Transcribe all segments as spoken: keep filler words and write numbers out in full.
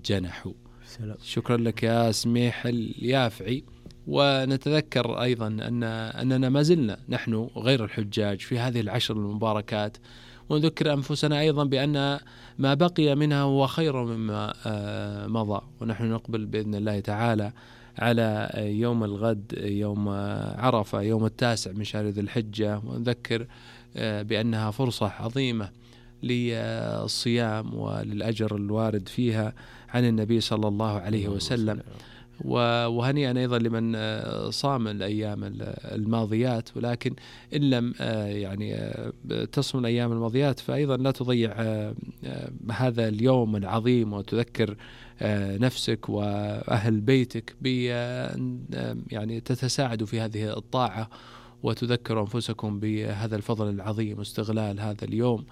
جنحوا. شكرا لك يا سميح اليافعي. ونتذكر أيضا أن أننا ما زلنا نحن غير الحجاج في هذه العشر المباركات، ونذكر أنفسنا أيضا بأن ما بقي منها هو خير مما مضى، ونحن نقبل بإذن الله تعالى على يوم الغد يوم عرفة يوم التاسع من شهر ذي الحجة، ونذكر بأنها فرصة عظيمة للصيام وللأجر الوارد فيها عن النبي صلى الله عليه وسلم. وهنيئا أيضا لمن صام الأيام الماضيات، ولكن إن لم يعني تصم الأيام الماضيات فأيضا لا تضيع هذا اليوم العظيم، وتذكر نفسك وأهل بيتك بأن يعني تتساعدوا في هذه الطاعة، وتذكروا أنفسكم بهذا الفضل العظيم واستغلال هذا اليوم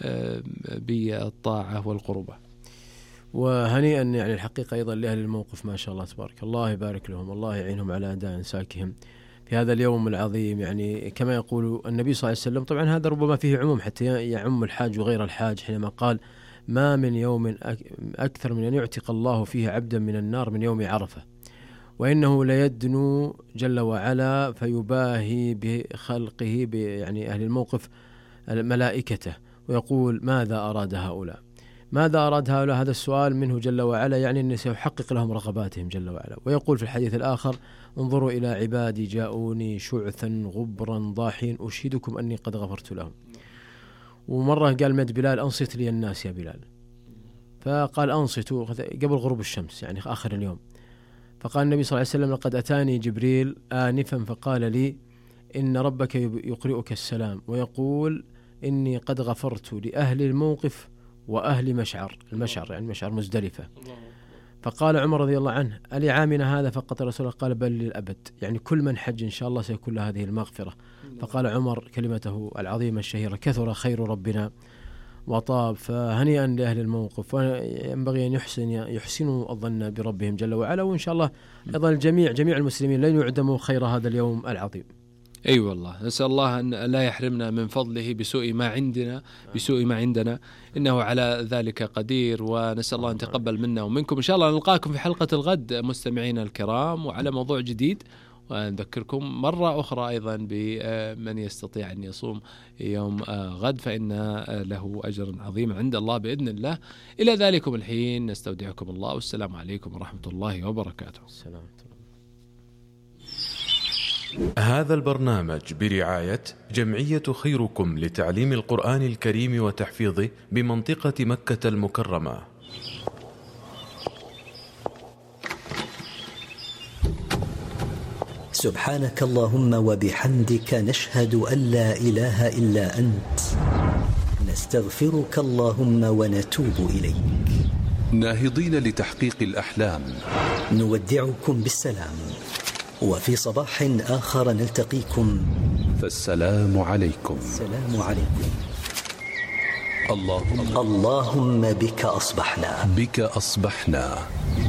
بالطاعة والقربة. وهنيئا يعني الحقيقة أيضا لأهل الموقف ما شاء الله تبارك الله، يبارك لهم، الله يعينهم على أداء إنساكهم في هذا اليوم العظيم. يعني كما يقول النبي صلى الله عليه وسلم، طبعا هذا ربما فيه عموم حتى يعم الحاج وغير الحاج، حينما قال ما من يوم أكثر من أن يعتق الله فيه عبدا من النار من يوم عرفة، وإنه ليدنو جل وعلا فيباهي بخلقه يعني أهل الموقف ملائكته، ويقول ماذا أراد هؤلاء، ماذا أراد هؤلاء؟ هذا السؤال منه جل وعلا، يعني أنه سيحقق لهم رغباتهم جل وعلا. ويقول في الحديث الآخر انظروا إلى عبادي جاءوني شعثا غبرا ضاحين أشهدكم أني قد غفرت لهم. ومرة قال مد بلال أنصت لي الناس يا بلال، فقال أنصتوا قبل غروب الشمس يعني آخر اليوم. فقال النبي صلى الله عليه وسلم لقد أتاني جبريل آنفا فقال لي إن ربك يقرئك السلام ويقول إني قد غفرت لأهل الموقف وأهل مشعر، المشعر يعني مشعر مزدلفة. فقال عمر رضي الله عنه ألي عامنا هذا فقط رسول الله؟ قال بل للأبد، يعني كل من حج إن شاء الله سيكون له هذه المغفرة. فقال عمر كلمته العظيمة الشهيرة كثر خير ربنا وطاب. فهنيئا لأهل الموقف، وينبغي أن يحسن يحسنوا الظن بربهم جل وعلا، وإن شاء الله أيضا الجميع جميع المسلمين لن يعدموا خير هذا اليوم العظيم. أي أيوة والله، نسأل الله أن لا يحرمنا من فضله بسوء ما عندنا بسوء ما عندنا، إنه على ذلك قدير. ونسأل الله أن يتقبل منا ومنكم. إن شاء الله نلقاكم في حلقة الغد مستمعين الكرام وعلى موضوع جديد. ونذكركم مرة أخرى أيضا بمن يستطيع أن يصوم يوم غد فإن له أجر عظيم عند الله بإذن الله. إلى ذلكم الحين نستودعكم الله، والسلام عليكم ورحمة الله وبركاته. السلام. هذا البرنامج برعاية جمعية خيركم لتعليم القرآن الكريم وتحفيظه بمنطقة مكة المكرمة. سبحانك اللهم وبحمدك نشهد أن لا إله إلا أنت نستغفرك اللهم ونتوب إليك. ناهضين لتحقيق الأحلام نودعكم بالسلام، وفي صباح آخر نلتقيكم، فالسلام عليكم. السلام عليكم. اللهم اللهم بك أصبحنا بك أصبحنا